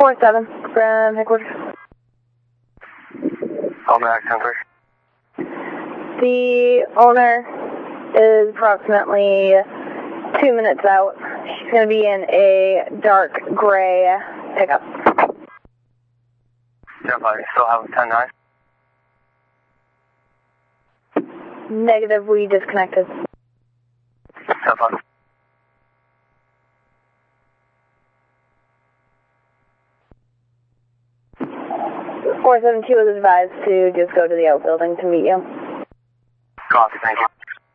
4-7 from headquarters. Owner Center. The owner is approximately 2 minutes out. She's going to be in a dark gray pickup. Jeff, I still have 10-9. Negative, we disconnected. Jeff, 472 is advised to just go to the outbuilding to meet you. copy, thank you.